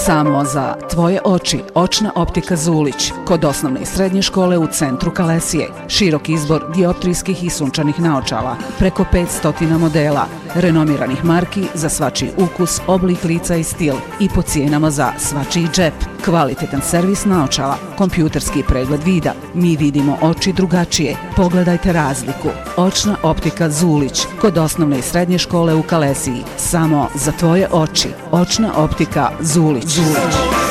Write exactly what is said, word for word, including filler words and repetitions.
Samo za tvoje oči, očna optika Zulić, kod osnovne i srednje škole u centru Kalesije. Širok izbor dioptrijskih i sunčanih naočala, preko petsto modela, renomiranih marki za svačiji ukus, oblik lica i stil i po cijenama za svačiji džep. Kvalitetan servis naočala, kompjuterski pregled vida. Mi vidimo oči drugačije. Pogledajte razliku. Očna optika Zulić, kod osnovne i srednje škole u Kalesiji. Samo za tvoje oči. Očna optika Zulić. Zulić.